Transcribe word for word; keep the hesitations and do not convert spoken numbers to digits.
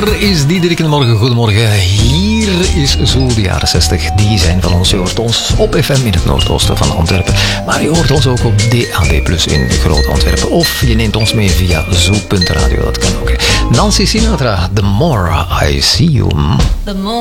Daar is Diederik in de morgen. Goedemorgen. Hier is Zoel, de jaren zestig. Die zijn van ons. Je hoort ons op F M in het noordoosten van Antwerpen. Maar je hoort ons ook op D A B plus in Groot Antwerpen. Of je neemt ons mee via zoel punt radio. Dat kan ook. Nancy Sinatra, The More I See You. The more